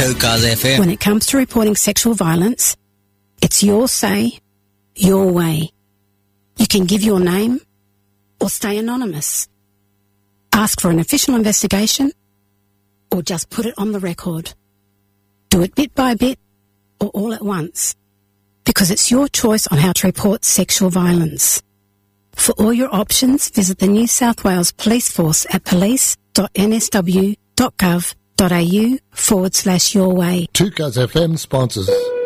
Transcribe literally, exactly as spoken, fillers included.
two Cars F M. When it comes to reporting sexual violence, it's your say, your way. You can give your name or stay anonymous. Ask for an official investigation or just put it on the record. Do it bit by bit or all at once, because it's your choice on how to report sexual violence. For all your options, visit the New South Wales Police Force at police.nsw.gov.au forward slash your way. two Cars F M sponsors.